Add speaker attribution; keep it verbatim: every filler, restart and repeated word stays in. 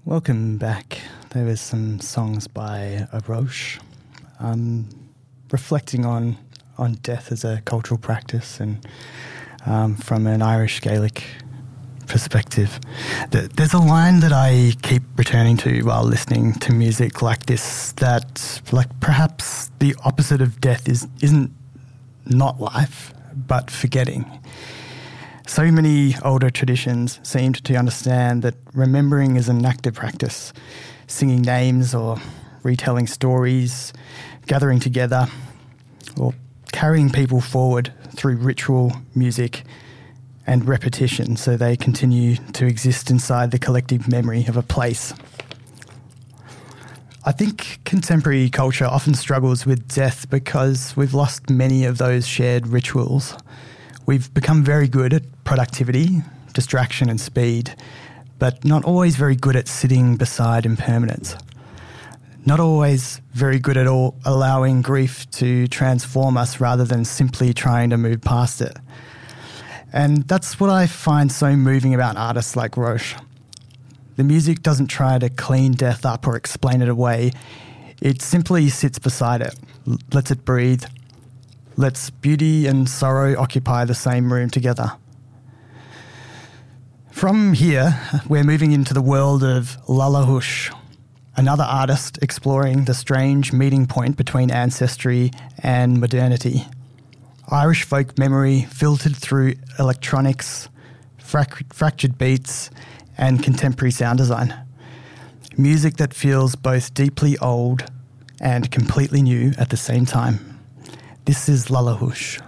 Speaker 1: Welcome back. There was some songs by Arosh, um, reflecting on, on death as a cultural practice and um, from an Irish Gaelic perspective. There's a line that I keep returning to while listening to music like this, that like perhaps the opposite of death is, isn't not life, but forgetting. So many older traditions seemed to understand that remembering is an active practice, singing names or retelling stories, gathering together, or carrying people forward through ritual, music, and repetition so they continue to exist inside the collective memory of a place. I think contemporary culture often struggles with death because we've lost many of those shared rituals. We've become very good at productivity, distraction and speed, but not always very good at sitting beside impermanence. Not always very good at all allowing grief to transform us rather than simply trying to move past it. And that's what I find so moving about artists like Roche. The music doesn't try to clean death up or explain it away. It simply sits beside it, lets it breathe, lets beauty and sorrow occupy the same room together. From here, we're moving into the world of Lalla Hush, another artist exploring the strange meeting point between ancestry and modernity. Irish folk memory filtered through electronics, frac- fractured beats, and contemporary sound design. Music that feels both deeply old and completely new at the same time. This is Lalla Hush.